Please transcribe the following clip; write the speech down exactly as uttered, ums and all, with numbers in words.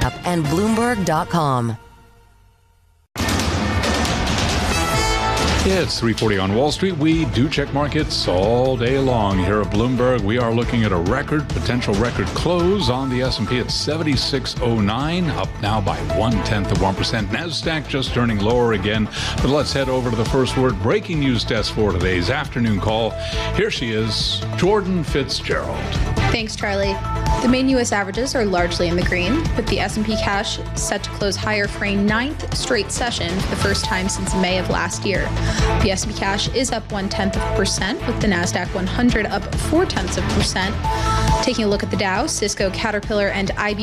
app and Bloomberg dot com. Yeah, it's three forty on Wall Street. We do check markets all day long here at Bloomberg. We are looking at a record, potential record close on the S and P at seventy-six oh nine, up now by one-tenth of one percent. NASDAQ just turning lower again. But let's head over to the first word breaking news desk for today's afternoon call. Here she is, Jordan Fitzgerald. Thanks, Charlie. The main U S averages are largely in the green, with the S and P cash set to close higher for a ninth straight session for the first time since May of last year. The S and P cash is up one-tenth of a percent, with the NASDAQ one hundred up four-tenths of a percent. Taking a look at the Dow, Cisco, Caterpillar, and I B